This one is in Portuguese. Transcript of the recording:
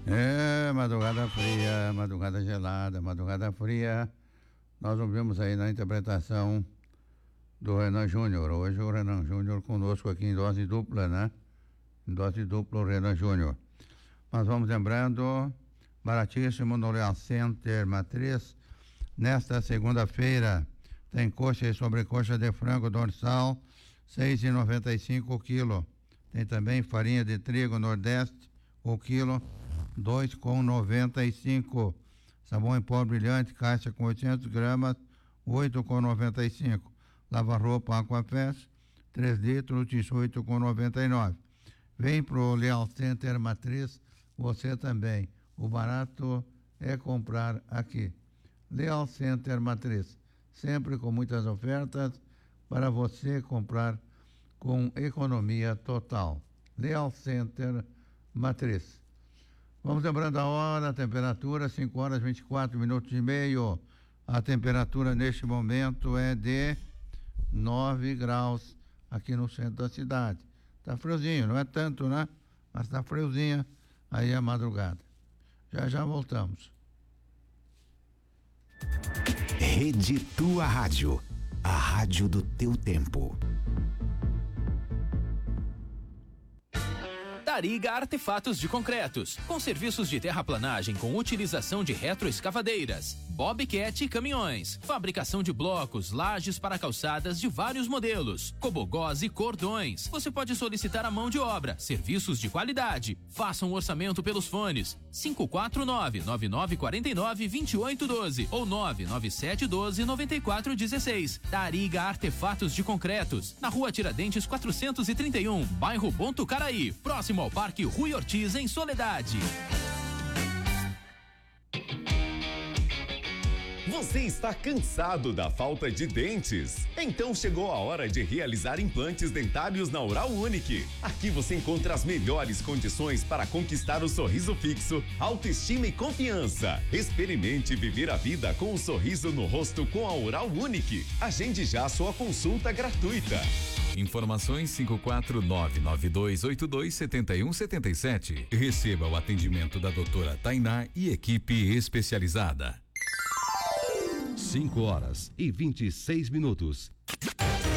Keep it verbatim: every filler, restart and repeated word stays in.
É, madrugada fria, madrugada gelada, madrugada fria. Nós ouvimos aí na interpretação do Renan Júnior. Hoje o Renan Júnior conosco aqui em dose dupla, né? Em dose dupla o Renan Júnior. Mas vamos lembrando, baratíssimo no Leal Center Matriz. Nesta segunda-feira tem coxa e sobrecoxa de frango dorsal, seis reais e noventa e cinco o quilo. Tem também farinha de trigo Nordeste, o quilo, dois reais e noventa e cinco. Sabão em pó brilhante, caixa com oitocentos gramas, oito reais e noventa e cinco. Lava-roupa Aquafresh, três litros, dezoito reais e noventa e nove. Vem pro Leal Center Matriz, você também. O barato é comprar aqui. Leal Center Matriz, sempre com muitas ofertas para você comprar com economia total. Leal Center Matriz. Vamos lembrando a hora, a temperatura, cinco horas e vinte e quatro minutos e meio. A temperatura neste momento é de nove graus aqui no centro da cidade. Tá friozinho, não é tanto, né? Mas tá friozinha aí a madrugada. Já já voltamos. Rede Tua Rádio, a rádio do teu tempo. Tariga Artefatos de Concretos, com serviços de terraplanagem com utilização de retroescavadeiras, bobcat e caminhões, fabricação de blocos, lajes para calçadas de vários modelos, cobogós e cordões. Você pode solicitar a mão de obra, serviços de qualidade. Faça um orçamento pelos fones cinco quatro nove, nove nove quatro nove, dois oito um dois ou nove nove sete um dois, nove quatro um seis. Tariga Artefatos de Concretos, na Rua Tiradentes quatrocentos e trinta e um, bairro Bom Tucaraí, próximo ao Parque Rui Ortiz, em Soledade. Você está cansado da falta de dentes? Então chegou a hora de realizar implantes dentários na Oral Unique. Aqui você encontra as melhores condições para conquistar o sorriso fixo, autoestima e confiança. Experimente viver a vida com um sorriso no rosto com a Oral Unique. Agende já a sua consulta gratuita. Informações cinco quatro nove, nove dois oito dois, sete um sete sete. Receba o atendimento da doutora Tainá e equipe especializada. cinco horas e vinte e seis minutos.